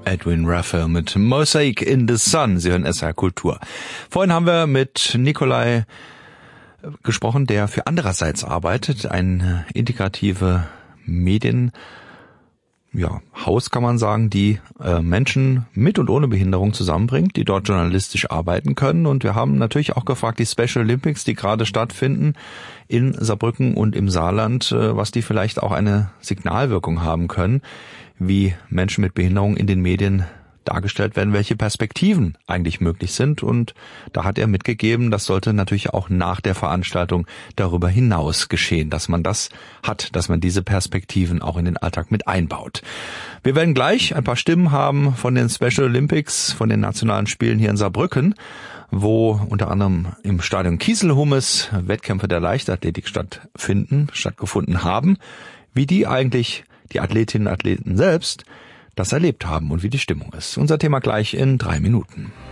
Edwin Raphael mit Mosaic in the Sun. Sie hören SR Kultur. Vorhin haben wir mit Nikolai gesprochen, der für Andererseits arbeitet, ein integrative Haus kann man sagen, die Menschen mit und ohne Behinderung zusammenbringt, die dort journalistisch arbeiten können. Und wir haben natürlich auch gefragt, die Special Olympics, die gerade stattfinden in Saarbrücken und im Saarland, was die vielleicht auch eine Signalwirkung haben können, wie Menschen mit Behinderung in den Medien dargestellt werden, welche Perspektiven eigentlich möglich sind. Und da hat er mitgegeben, das sollte natürlich auch nach der Veranstaltung darüber hinaus geschehen, dass man das hat, dass man diese Perspektiven auch in den Alltag mit einbaut. Wir werden gleich ein paar Stimmen haben von den Special Olympics, von den nationalen Spielen hier in Saarbrücken, wo unter anderem im Stadion Kieselhummes Wettkämpfe der Leichtathletik stattgefunden haben, wie die eigentlich, die Athletinnen und Athleten selbst, das erlebt haben und wie die Stimmung ist. Unser Thema gleich in 3 Minuten.